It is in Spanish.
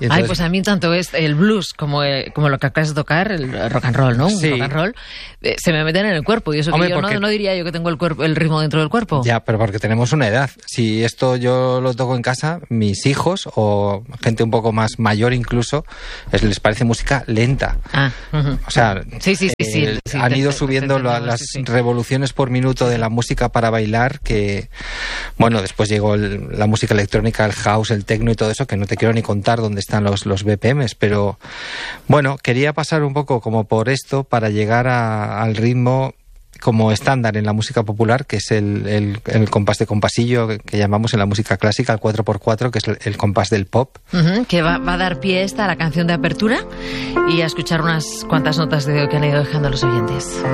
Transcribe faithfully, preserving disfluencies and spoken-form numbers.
entonces... Ay, pues a mí tanto es el blues como, el, como lo que acabas de tocar, el rock and roll, ¿no? Un sí. rock and roll, eh, se me meten en el cuerpo. Y eso Hombre, que yo porque... no, no diría yo que tengo el, cuerpo, el ritmo dentro del cuerpo. Ya, pero porque tenemos una edad. Si esto yo lo toco en casa, mis hijos o gente un poco más mayor incluso, es, les parece música lenta. Ah, uh-huh. O sea, sí, sí, sí, sí, eh, sí, han te, ido te, subiendo te la, las sí, sí. revoluciones por minuto de la música para bailar, que, bueno, después llegó el, la música electrónica, el house, el techno y todo eso, que no te quiero ni contar dónde están los, los B P Ms, pero bueno, quería pasar un poco como por esto para llegar a, al ritmo como estándar en la música popular, que es el, el, el compás de compasillo que, que llamamos en la música clásica, el cuatro por cuatro, que es el, el compás del pop. Uh-huh, que va, va a dar pie esta a la canción de apertura y a escuchar unas cuantas notas de que han ido dejando los oyentes.